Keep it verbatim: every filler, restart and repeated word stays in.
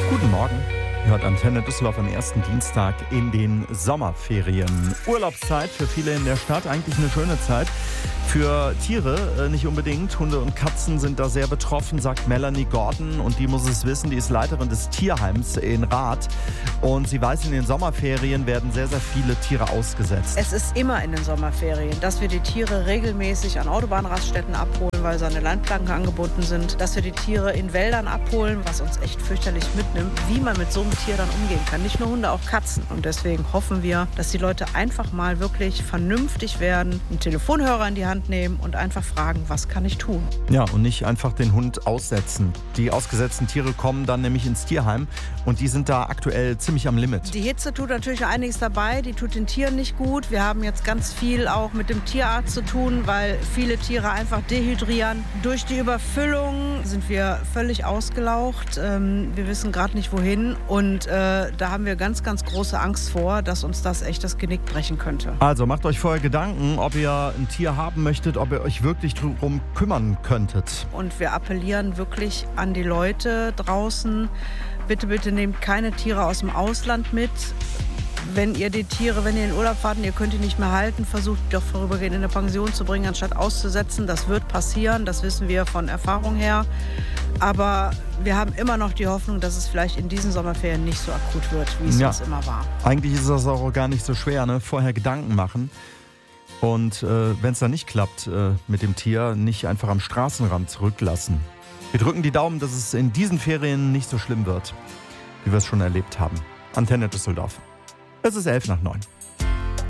Guten Morgen. Ihr hört Antenne Düsseldorf am ersten Dienstag in den Sommerferien. Urlaubszeit für viele in der Stadt, eigentlich eine schöne Zeit. Für Tiere äh, nicht unbedingt. Hunde und Katzen sind da sehr betroffen, sagt Melanie Gordon. Und die muss es wissen, die ist Leiterin des Tierheims in Rath. Und sie weiß, in den Sommerferien werden sehr, sehr viele Tiere ausgesetzt. Es ist immer in den Sommerferien, dass wir die Tiere regelmäßig an Autobahnraststätten abholen, weil sie an den Leitplanken angebunden sind. Dass wir die Tiere in Wäldern abholen, was uns echt fürchterlich mitnimmt, wie man mit so einem Tier dann umgehen kann. Nicht nur Hunde, auch Katzen. Und deswegen hoffen wir, dass die Leute einfach mal wirklich vernünftig werden, einen Telefonhörer in die Hand nehmen und einfach fragen, was kann ich tun? Ja, und nicht einfach den Hund aussetzen. Die ausgesetzten Tiere kommen dann nämlich ins Tierheim und die sind da aktuell ziemlich am Limit. Die Hitze tut natürlich einiges dabei, die tut den Tieren nicht gut. Wir haben jetzt ganz viel auch mit dem Tierarzt zu tun, weil viele Tiere einfach dehydrieren. Durch die Überfüllung sind wir völlig ausgelaucht. Ähm, wir wissen gerade nicht wohin und äh, da haben wir ganz, ganz große Angst vor, dass uns das echt das Genick brechen könnte. Also macht euch vorher Gedanken, ob ihr ein Tier haben möchtet, ob ihr euch wirklich darum kümmern könntet. Und wir appellieren wirklich an die Leute draußen, bitte, bitte nehmt keine Tiere aus dem Ausland mit. Wenn ihr die Tiere, wenn ihr in Urlaub fahrt und ihr könnt die nicht mehr halten, versucht die doch vorübergehend in eine Pension zu bringen, anstatt auszusetzen. Das wird passieren, das wissen wir von Erfahrung her. Aber wir haben immer noch die Hoffnung, dass es vielleicht in diesen Sommerferien nicht so akut wird, wie es ja. sonst immer war. Eigentlich ist das auch gar nicht so schwer, ne? Vorher Gedanken machen. Und äh, wenn es dann nicht klappt äh, mit dem Tier, nicht einfach am Straßenrand zurücklassen. Wir drücken die Daumen, dass es in diesen Ferien nicht so schlimm wird, wie wir es schon erlebt haben. Antenne Düsseldorf. Es ist elf nach neun.